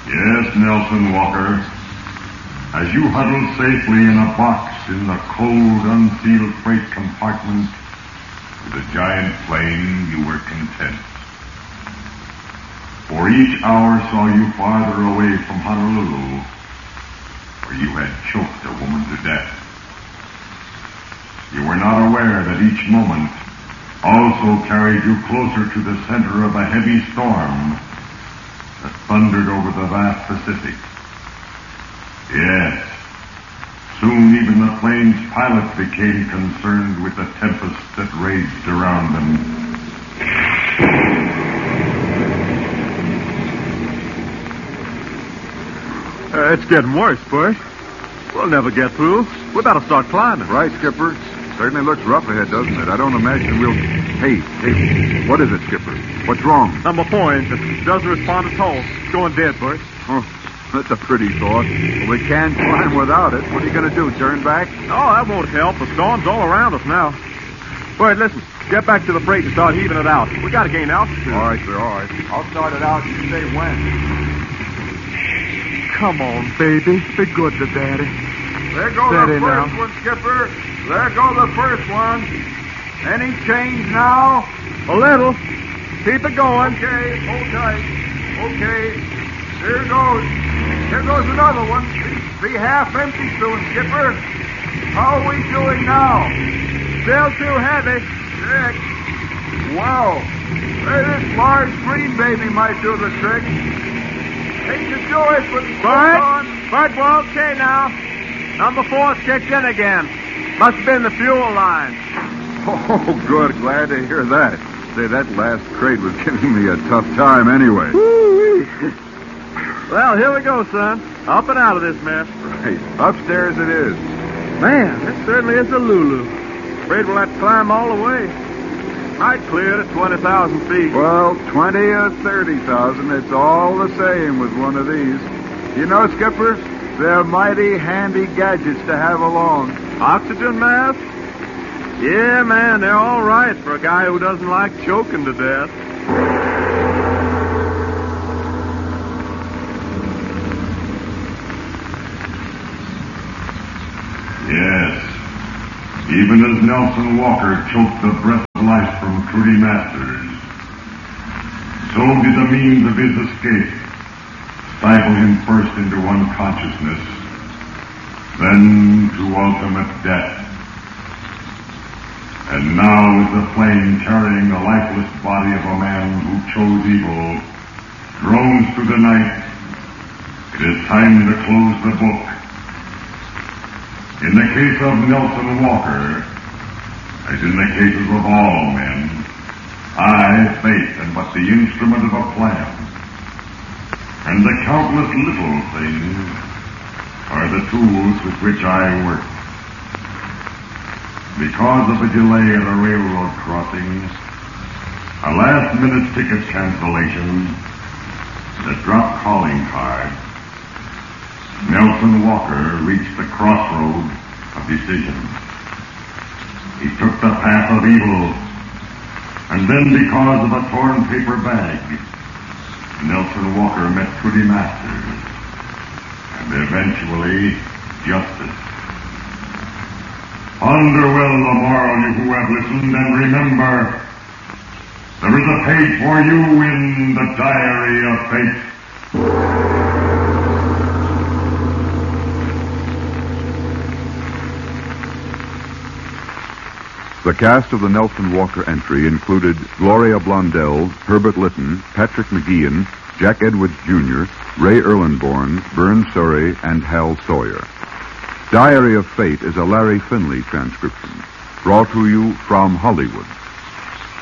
Yes, Nelson Walker. As you huddled safely in a box in the cold, unsealed freight compartment with a giant plane, you were content. For each hour saw you farther away from Honolulu, where you had choked a woman to death. You were not aware that each moment also carried you closer to the center of a heavy storm that thundered over the vast Pacific. Yes, soon even the plane's pilot became concerned with the tempest that raged around them. It's getting worse, Bert. We'll never get through. We better start climbing. Right, Skipper. Certainly looks rough ahead, doesn't it? I don't imagine we'll... Hey, what is it, Skipper? What's wrong? Number 4 engine. Doesn't respond at all. It's going dead, Bert. Oh, that's a pretty thought. Well, we can't climb without it. What are you going to do, turn back? Oh, that won't help. The storm's all around us now. Bert, listen. Get back to the freight and start heaving it out. We got to gain altitude. All right, sir, all right. I'll start it out. You say when. Come on, baby. Be good to Daddy. There goes the first one, Skipper. There goes the first one. Any change now? A little. Keep it going. Okay, hold tight. Okay. Here goes. Here goes another one. Be half empty soon, Skipper. How are we doing now? Still too heavy. 6. Wow. Hey, this large green baby might do the trick. Hate to do it, but Bert, we're okay now. Number 4's kicked in again. Must have been the fuel line. Oh, good. Glad to hear that. Say, that last crate was giving me a tough time anyway. Well, here we go, son. Up and out of this mess. Right. Upstairs it is. Man, this certainly is a Lulu. Afraid we'll have to climb all the way. Might clear it at 20,000 feet. Well, 20 or 30,000, it's all the same with one of these. You know, Skipper, they're mighty handy gadgets to have along. Oxygen mask? Yeah, man, they're all right for a guy who doesn't like choking to death. Yes. Even as Nelson Walker choked the breath of life from Trudy Masters, so did the means of his escape stifle him first into unconsciousness, then to ultimate death. And now, as the flame carrying the lifeless body of a man who chose evil drones through the night, it is time to close the book. In the case of Nelson Walker, as in the cases of all men, I, fate, am but the instrument of a plan. And the countless little things are the tools with which I work. Because of a delay at a railroad crossing, a last-minute ticket cancellation, and a dropped calling card, Nelson Walker reached the crossroad of decision. He took the path of evil, and then because of a torn paper bag, Nelson Walker met Trudy Masters, and eventually justice. Ponder well the moral, you who have listened, and remember, there is a page for you in the Diary of Fate. The cast of the Nelson Walker entry included Gloria Blondell, Herbert Lytton, Patrick McGeehan, Jack Edwards Jr., Ray Erlenborn, Vern Surrey, and Hal Sawyer. Diary of Fate is a Larry Finley transcription, brought to you from Hollywood.